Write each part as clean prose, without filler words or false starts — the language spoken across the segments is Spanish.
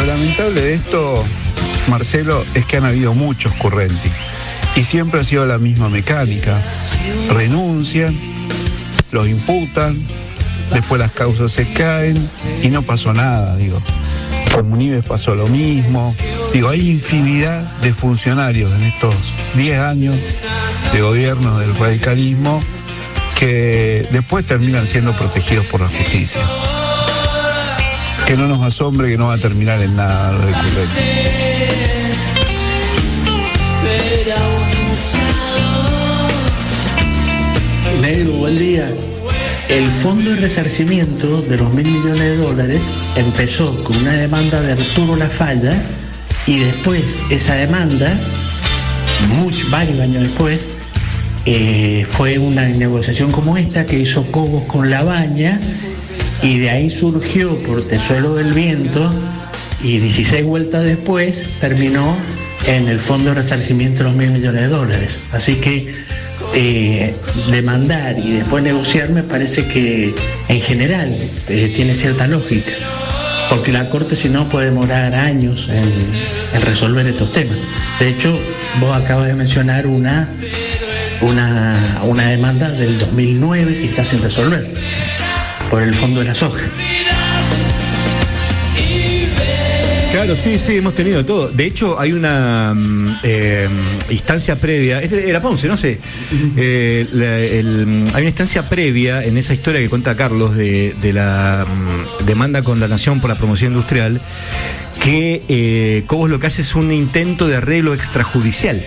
Lo lamentable de esto, Marcelo, es que han habido muchos Currenti y siempre ha sido la misma mecánica. Renuncian, los imputan, después las causas se caen y no pasó nada, digo. Con Munives pasó lo mismo. Digo, hay infinidad de funcionarios en estos 10 años de gobierno del radicalismo que después terminan siendo protegidos por la justicia. Que no nos asombre que no va a terminar en nada lo de Currenti. Negro, buen día. El Fondo de Resarcimiento de los $1.000 millones empezó con una demanda de Arturo Lafalla y después esa demanda, varios años después, fue una negociación como esta que hizo Cobos con Labaña y de ahí surgió Portezuelo del Viento y 16 vueltas después terminó en el Fondo de Resarcimiento de los $1.000 millones. Así que demandar y después negociar me parece que en general tiene cierta lógica, porque la Corte si no puede demorar años en resolver estos temas. De hecho, vos acabas de mencionar una demanda del 2009 que está sin resolver por el Fondo de la Soja. Claro, sí, hemos tenido todo. De hecho, hay una instancia previa. Era Ponce, no sé. Hay una instancia previa en esa historia que cuenta Carlos de la demanda con la Nación por la promoción industrial, que Cobos lo que hace es un intento de arreglo extrajudicial.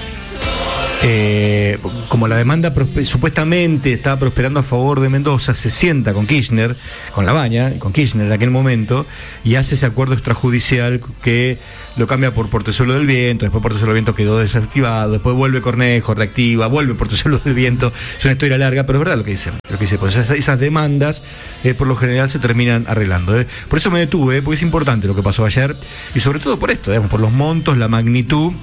Como la demanda supuestamente estaba prosperando a favor de Mendoza, se sienta con Kirchner, con Labaña, con Kirchner en aquel momento, y hace ese acuerdo extrajudicial que lo cambia por Portezuelo del Viento. Después Portezuelo del Viento quedó desactivado, después vuelve Cornejo, reactiva, vuelve Portezuelo del Viento. Es una historia larga, pero es verdad lo que dice. Pues esas demandas por lo general se terminan arreglando. Por eso me detuve, porque es importante lo que pasó ayer, y sobre todo por esto, por los montos, la magnitud.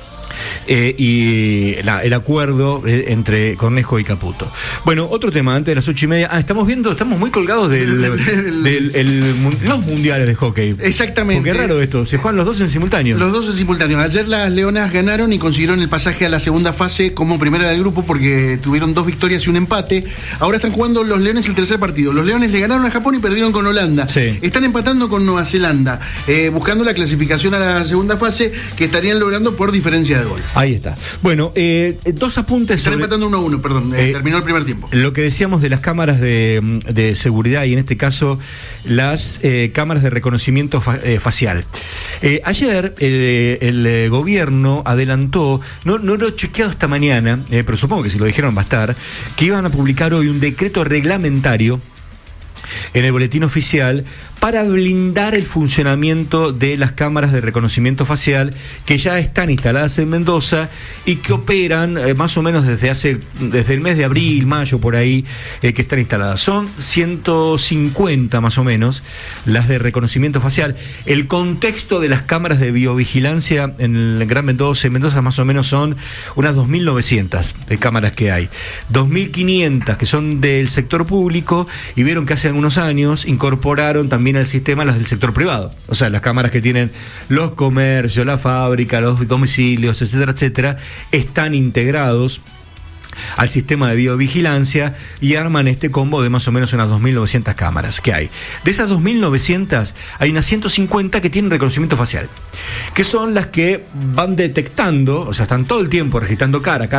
Y el acuerdo entre Cornejo y Caputo. Bueno, otro tema antes de las 8:30. Estamos muy colgados los mundiales de hockey. Exactamente. Porque es raro esto, se juegan los dos en simultáneo. Los dos en simultáneo. Ayer las Leonas ganaron y consiguieron el pasaje a la segunda fase como primera del grupo porque tuvieron 2 victorias y un empate. Ahora están jugando los Leones el tercer partido. Los Leones le ganaron a Japón y perdieron con Holanda. Sí. Están empatando con Nueva Zelanda, buscando la clasificación a la segunda fase que estarían logrando por diferencia de gol. Ahí está. Bueno, 2 apuntes. Están empatando 1-1, perdón. Terminó el primer tiempo. Lo que decíamos de las cámaras de seguridad y en este caso las cámaras de reconocimiento facial. Ayer el gobierno adelantó, no lo he chequeado esta mañana, pero supongo que si lo dijeron va a estar, que iban a publicar hoy un decreto reglamentario en el boletín oficial para blindar el funcionamiento de las cámaras de reconocimiento facial que ya están instaladas en Mendoza y que operan más o menos desde el mes de abril, mayo, por ahí, que están instaladas. Son 150 más o menos las de reconocimiento facial. El contexto de las cámaras de biovigilancia en el Gran Mendoza, en Mendoza más o menos son unas 2.900 cámaras que hay. 2.500 que son del sector público, y vieron que hace algunos años incorporaron también al sistema las del sector privado, o sea, las cámaras que tienen los comercios, la fábrica, los domicilios, etcétera, etcétera, están integrados al sistema de biovigilancia y arman este combo de más o menos unas 2.900 cámaras que hay. De esas 2.900 hay unas 150 que tienen reconocimiento facial, que son las que van detectando, o sea, están todo el tiempo registrando cara,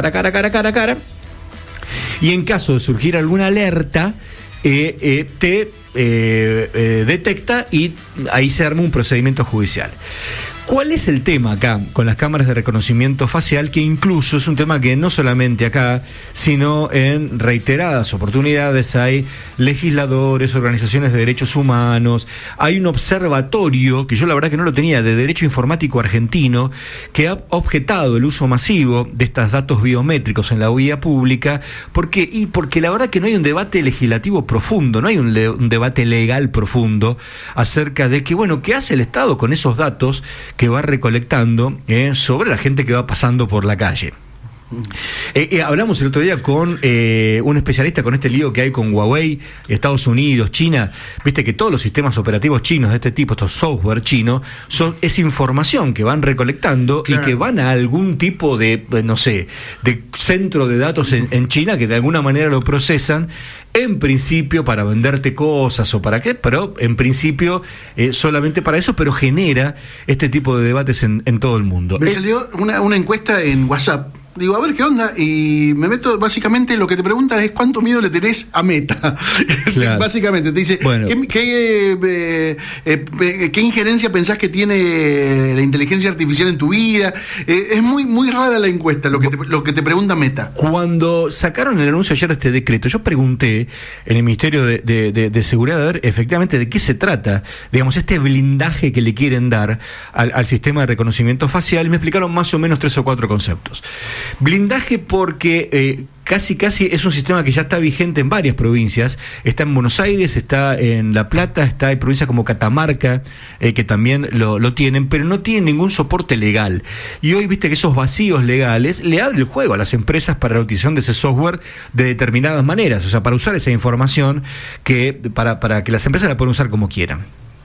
y en caso de surgir alguna alerta te detecta y ahí se arma un procedimiento judicial. ¿Cuál es el tema acá con las cámaras de reconocimiento facial? Que incluso es un tema que no solamente acá, sino en reiteradas oportunidades hay legisladores, organizaciones de derechos humanos, hay un observatorio, que yo la verdad que no lo tenía, de derecho informático argentino, que ha objetado el uso masivo de estos datos biométricos en la vía pública, porque la verdad que no hay un debate legislativo profundo, no hay un debate legal profundo acerca de que, bueno, ¿qué hace el Estado con esos datos que va recolectando sobre la gente que va pasando por la calle? Hablamos el otro día con un especialista con este lío que hay con Huawei, Estados Unidos, China. Viste que todos los sistemas operativos chinos de este tipo, estos software chinos, es información que van recolectando, claro, y que van a algún tipo de, no sé, de centro de datos en China que de alguna manera lo procesan, en principio para venderte cosas o para qué, pero en principio solamente para eso, pero genera este tipo de debates en todo el mundo. Me salió una encuesta en WhatsApp. Digo, a ver qué onda, y me meto, básicamente lo que te preguntan es cuánto miedo le tenés a Meta. Claro. Básicamente te dice, bueno, ¿qué injerencia pensás que tiene la inteligencia artificial en tu vida? Es muy rara la encuesta, lo que te pregunta Meta. Cuando sacaron el anuncio ayer de este decreto, yo pregunté en el Ministerio de Seguridad, a ver efectivamente de qué se trata, digamos, este blindaje que le quieren dar al sistema de reconocimiento facial, y me explicaron más o menos 3 o 4 conceptos. Blindaje porque casi es un sistema que ya está vigente en varias provincias. Está en Buenos Aires, está en La Plata, hay provincias como Catamarca que también lo tienen, pero no tienen ningún soporte legal. Y hoy viste que esos vacíos legales le abren el juego a las empresas para la utilización de ese software de determinadas maneras, o sea, para usar esa información para que las empresas la puedan usar como quieran.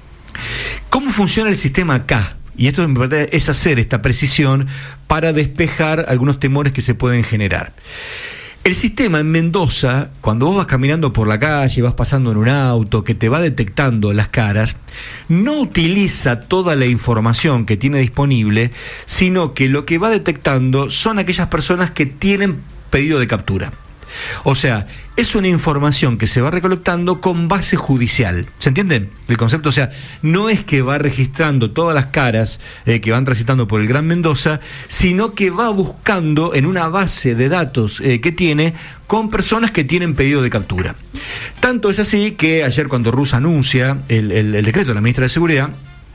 ¿Cómo funciona el sistema acá? Y esto en verdad es hacer esta precisión para despejar algunos temores que se pueden generar. El sistema en Mendoza, cuando vos vas caminando por la calle, vas pasando en un auto, que te va detectando las caras, no utiliza toda la información que tiene disponible, sino que lo que va detectando son aquellas personas que tienen pedido de captura. O sea, es una información que se va recolectando con base judicial. ¿Se entiende el concepto? O sea, no es que va registrando todas las caras que van transitando por el Gran Mendoza, sino que va buscando en una base de datos que tiene con personas que tienen pedido de captura. Tanto es así que ayer cuando Rus anuncia el decreto de la ministra de Seguridad,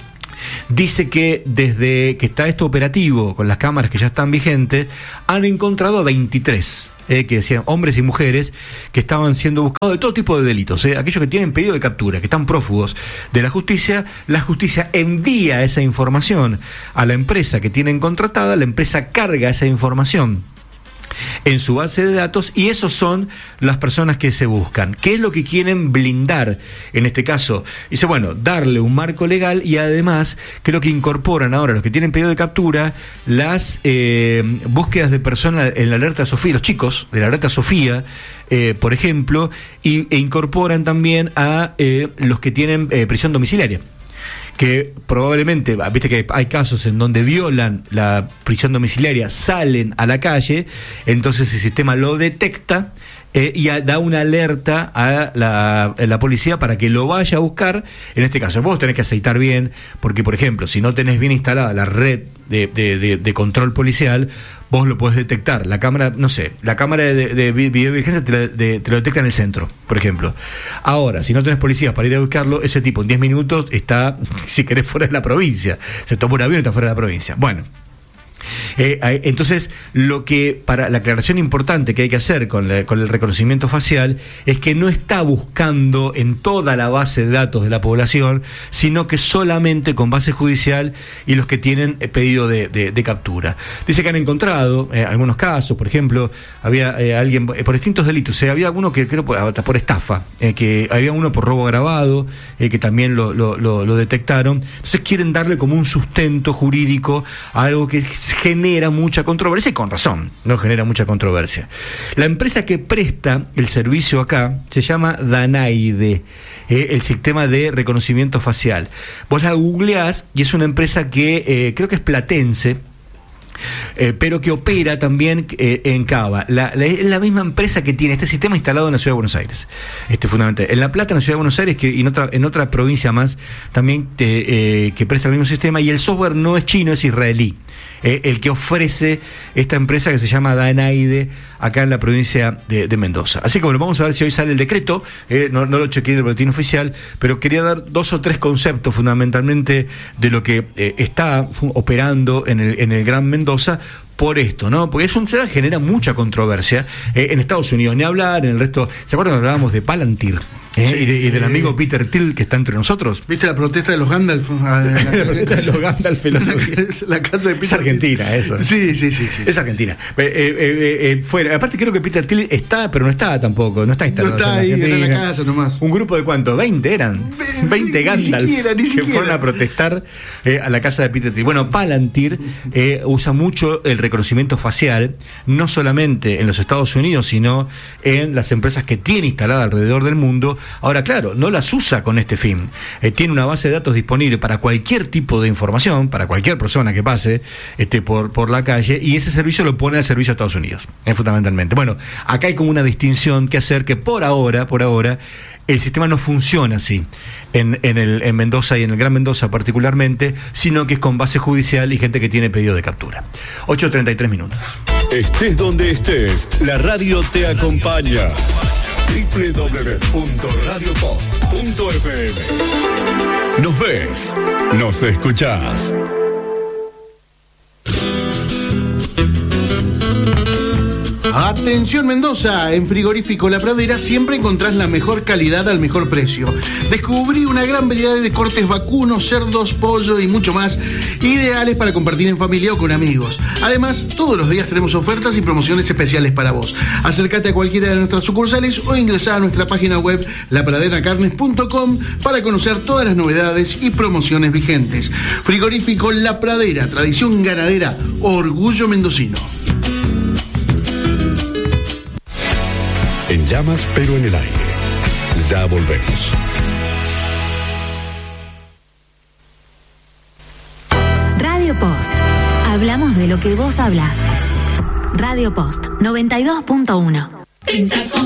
dice que desde que está esto operativo con las cámaras que ya están vigentes, han encontrado a 23, que decían hombres y mujeres que estaban siendo buscados de todo tipo de delitos, aquellos que tienen pedido de captura, que están prófugos de la justicia envía esa información a la empresa que tienen contratada, la empresa carga esa información en su base de datos y esos son las personas que se buscan. ¿Qué es lo que quieren blindar en este caso? Dice, bueno, darle un marco legal y además creo que incorporan ahora los que tienen pedido de captura las búsquedas de personas en la alerta Sofía, los chicos de la alerta Sofía, por ejemplo, e incorporan también a los que tienen prisión domiciliaria, que probablemente, viste que hay casos en donde violan la prisión domiciliaria, salen a la calle, entonces el sistema lo detecta y da una alerta a la policía para que lo vaya a buscar. En este caso, vos tenés que aceitar bien, porque, por ejemplo, si no tenés bien instalada la red de control policial, vos lo podés detectar. La cámara, no sé, la cámara de videovigilancia te lo detecta en el centro, por ejemplo. Ahora, si no tenés policías para ir a buscarlo, ese tipo en 10 minutos está, si querés, fuera de la provincia. Se toma un avión y está fuera de la provincia. Bueno. Entonces, para la aclaración importante que hay que hacer con el reconocimiento facial es que no está buscando en toda la base de datos de la población, sino que solamente con base judicial y los que tienen pedido de captura. Dice que han encontrado algunos casos, por ejemplo, había alguien por distintos delitos, había uno que creo hasta por estafa, que había uno por robo agravado, que también lo detectaron. Entonces quieren darle como un sustento jurídico a algo que genera mucha controversia, y con razón, no genera mucha controversia. La empresa que presta el servicio acá se llama Danaide, el sistema de reconocimiento facial. Vos la googleás y es una empresa que creo que es platense, pero que opera también en Cava. Es la misma empresa que tiene este sistema instalado en la Ciudad de Buenos Aires. Fundamental. En La Plata, en la Ciudad de Buenos Aires, y en otra provincia más también que presta el mismo sistema, y el software no es chino, es israelí. El que ofrece esta empresa que se llama Danaide acá en la provincia de Mendoza. Así que bueno, vamos a ver si hoy sale el decreto, no lo chequeé en el boletín oficial, pero quería dar 2 o 3 conceptos fundamentalmente de lo que está operando en el Gran Mendoza por esto, ¿no? Porque es un tema que genera mucha controversia en Estados Unidos, ni hablar, en el resto. ¿Se acuerdan que hablábamos de Palantir? y del amigo Peter Thiel que está entre nosotros. ¿Viste la protesta de los Gandalf? La protesta de los Gandalf. La casa de Peter. Es Argentina, eso. Sí. Es Argentina. Aparte creo que Peter Thiel está, pero no está tampoco. No está instalado. No está ahí, era en la casa nomás. Un grupo de ¿cuánto? 20 eran. 20 Gandalf. Ni siquiera. Fueron a protestar a la casa de Peter Thiel. Bueno, Palantir usa mucho el reconocimiento facial, no solamente en los Estados Unidos, sino en las empresas que tiene instalada alrededor del mundo. Ahora, claro, no las usa con este fin. Tiene una base de datos disponible para cualquier tipo de información, para cualquier persona que pase por la calle, y ese servicio lo pone al servicio de Estados Unidos, fundamentalmente. Bueno, acá hay como una distinción que hacer, que por ahora, el sistema no funciona así en Mendoza y en el Gran Mendoza particularmente, sino que es con base judicial y gente que tiene pedido de captura. 8:33 minutos. Estés donde estés, la radio te acompaña. www.radiopost.fm. Nos ves, nos escuchás. Atención Mendoza, en Frigorífico La Pradera siempre encontrás la mejor calidad al mejor precio. Descubrí una gran variedad de cortes vacunos, cerdos, pollo y mucho más, ideales para compartir en familia o con amigos. Además, todos los días tenemos ofertas y promociones especiales para vos. Acércate a cualquiera de nuestras sucursales o ingresá a nuestra página web lapraderacarnes.com para conocer todas las novedades y promociones vigentes. Frigorífico La Pradera, tradición ganadera, orgullo mendocino. En llamas pero en el aire. Ya volvemos. Radio Post. Hablamos de lo que vos hablás. Radio Post 92.1.